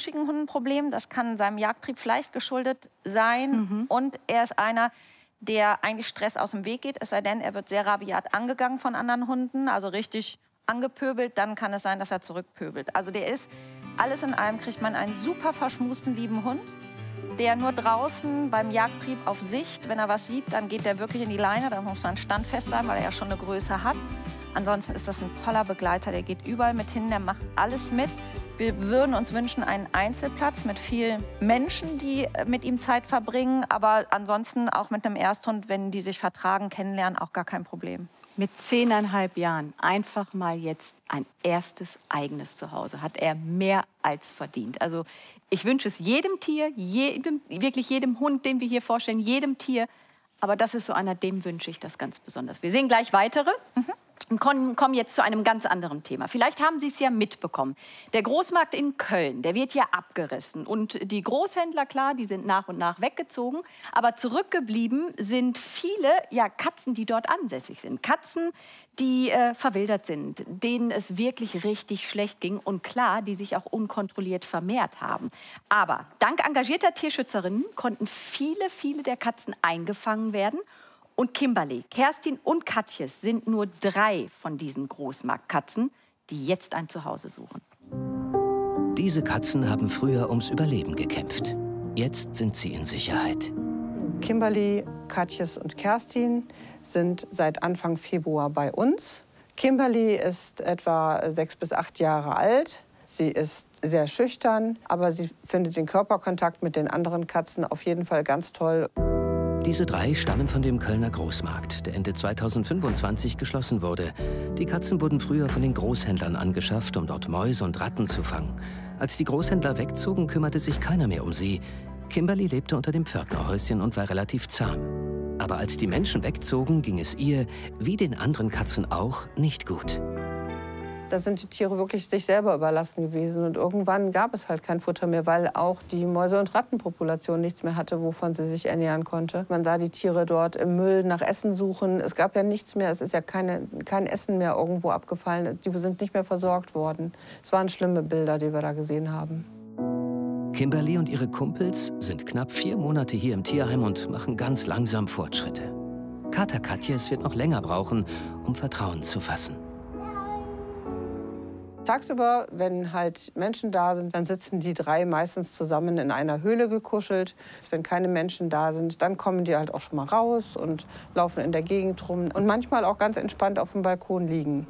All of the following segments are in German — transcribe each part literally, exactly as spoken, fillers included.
buschigen Hunden ein Problem. Das kann seinem Jagdtrieb vielleicht geschuldet sein. Mhm. Und er ist einer, der eigentlich Stress aus dem Weg geht. Es sei denn, er wird sehr rabiat angegangen von anderen Hunden, also richtig angepöbelt. Dann kann es sein, dass er zurückpöbelt. Also der ist, alles in allem kriegt man einen super verschmusten, lieben Hund, der nur draußen beim Jagdtrieb auf Sicht, wenn er was sieht, dann geht der wirklich in die Leine. Da muss man standfest sein, weil er ja schon eine Größe hat. Ansonsten ist das ein toller Begleiter. Der geht überall mit hin, der macht alles mit. Wir würden uns wünschen einen Einzelplatz mit vielen Menschen, die mit ihm Zeit verbringen. Aber ansonsten auch mit einem Ersthund, wenn die sich vertragen, kennenlernen, auch gar kein Problem. Mit zehneinhalb Jahren einfach mal jetzt ein erstes eigenes Zuhause. Hat er mehr als verdient. Also ich wünsche es jedem Tier, jedem, wirklich jedem Hund, den wir hier vorstellen, jedem Tier. Aber das ist so einer, dem wünsche ich das ganz besonders. Wir sehen gleich weitere. Mhm. Und kommen jetzt zu einem ganz anderen Thema. Vielleicht haben Sie es ja mitbekommen. Der Großmarkt in Köln, der wird ja abgerissen. Und die Großhändler, klar, die sind nach und nach weggezogen. Aber zurückgeblieben sind viele ja, Katzen, die dort ansässig sind. Katzen, die äh, verwildert sind, denen es wirklich richtig schlecht ging. Und klar, die sich auch unkontrolliert vermehrt haben. Aber dank engagierter Tierschützerinnen konnten viele, viele der Katzen eingefangen werden. Und Kimberly, Kerstin und Katjes sind nur drei von diesen Großmarktkatzen, die jetzt ein Zuhause suchen. Diese Katzen haben früher ums Überleben gekämpft. Jetzt sind sie in Sicherheit. Kimberly, Katjes und Kerstin sind seit Anfang Februar bei uns. Kimberly ist etwa sechs bis acht Jahre alt. Sie ist sehr schüchtern, aber sie findet den Körperkontakt mit den anderen Katzen auf jeden Fall ganz toll. Diese drei stammen von dem Kölner Großmarkt, der Ende zweitausendfünfundzwanzig geschlossen wurde. Die Katzen wurden früher von den Großhändlern angeschafft, um dort Mäuse und Ratten zu fangen. Als die Großhändler wegzogen, kümmerte sich keiner mehr um sie. Kimberly lebte unter dem Pförtnerhäuschen und war relativ zahm. Aber als die Menschen wegzogen, ging es ihr, wie den anderen Katzen auch, nicht gut. Da sind die Tiere wirklich sich selber überlassen gewesen. Und irgendwann gab es halt kein Futter mehr, weil auch die Mäuse- und Rattenpopulation nichts mehr hatte, wovon sie sich ernähren konnte. Man sah die Tiere dort im Müll nach Essen suchen. Es gab ja nichts mehr, es ist ja keine, kein Essen mehr irgendwo abgefallen. Die sind nicht mehr versorgt worden. Es waren schlimme Bilder, die wir da gesehen haben. Kimberly und ihre Kumpels sind knapp vier Monate hier im Tierheim und machen ganz langsam Fortschritte. Kater Katjes wird noch länger brauchen, um Vertrauen zu fassen. Tagsüber, wenn halt Menschen da sind, dann sitzen die drei meistens zusammen in einer Höhle gekuschelt. Wenn keine Menschen da sind, dann kommen die halt auch schon mal raus und laufen in der Gegend rum. Und manchmal auch ganz entspannt auf dem Balkon liegen.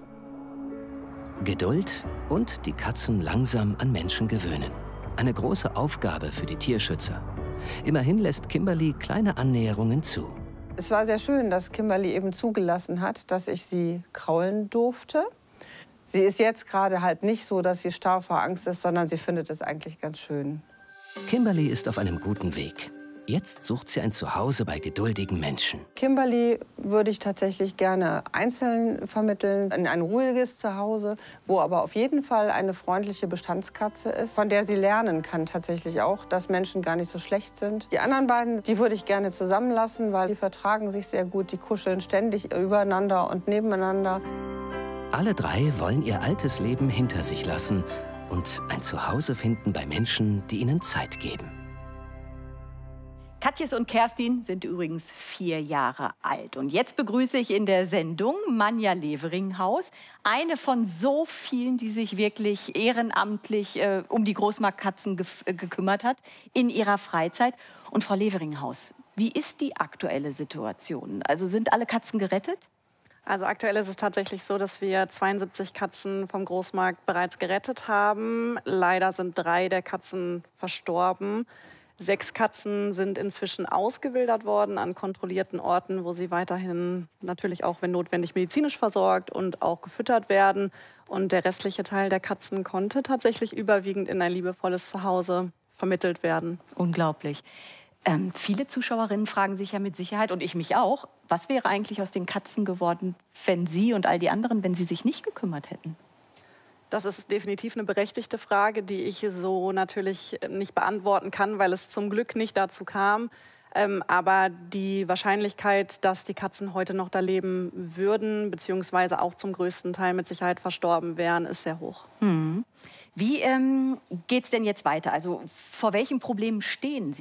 Geduld und die Katzen langsam an Menschen gewöhnen. Eine große Aufgabe für die Tierschützer. Immerhin lässt Kimberly kleine Annäherungen zu. Es war sehr schön, dass Kimberly eben zugelassen hat, dass ich sie kraulen durfte. Sie ist jetzt gerade halt nicht so, dass sie starr vor Angst ist, sondern sie findet es eigentlich ganz schön. Kimberly ist auf einem guten Weg. Jetzt sucht sie ein Zuhause bei geduldigen Menschen. Kimberly würde ich tatsächlich gerne einzeln vermitteln, in ein ruhiges Zuhause, wo aber auf jeden Fall eine freundliche Bestandskatze ist, von der sie lernen kann tatsächlich auch, dass Menschen gar nicht so schlecht sind. Die anderen beiden, die würde ich gerne zusammenlassen, weil die vertragen sich sehr gut, die kuscheln ständig übereinander und nebeneinander. Alle drei wollen ihr altes Leben hinter sich lassen und ein Zuhause finden bei Menschen, die ihnen Zeit geben. Katjes und Kerstin sind übrigens vier Jahre alt. Und jetzt begrüße ich in der Sendung Manja Leveringhaus, eine von so vielen, die sich wirklich ehrenamtlich äh, um die Großmarktkatzen ge äh, gekümmert hat in ihrer Freizeit. Und Frau Leveringhaus, wie ist die aktuelle Situation? Also sind alle Katzen gerettet? Also aktuell ist es tatsächlich so, dass wir zweiundsiebzig Katzen vom Großmarkt bereits gerettet haben. Leider sind drei der Katzen verstorben. Sechs Katzen sind inzwischen ausgewildert worden an kontrollierten Orten, wo sie weiterhin natürlich auch, wenn notwendig, medizinisch versorgt und auch gefüttert werden. Und der restliche Teil der Katzen konnte tatsächlich überwiegend in ein liebevolles Zuhause vermittelt werden. Unglaublich. Ähm, viele Zuschauerinnen fragen sich ja mit Sicherheit, und ich mich auch, was wäre eigentlich aus den Katzen geworden, wenn Sie und all die anderen, wenn sie sich nicht gekümmert hätten? Das ist definitiv eine berechtigte Frage, die ich so natürlich nicht beantworten kann, weil es zum Glück nicht dazu kam. Ähm, aber die Wahrscheinlichkeit, dass die Katzen heute noch da leben würden, beziehungsweise auch zum größten Teil mit Sicherheit verstorben wären, ist sehr hoch. Hm. Wie ähm, geht es denn jetzt weiter? Also vor welchen Problemen stehen Sie?